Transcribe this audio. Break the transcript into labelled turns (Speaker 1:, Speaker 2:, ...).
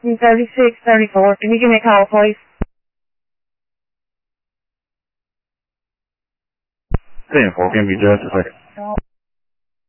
Speaker 1: 3634. Can you give me a call, please?
Speaker 2: Ten four, can be just a second.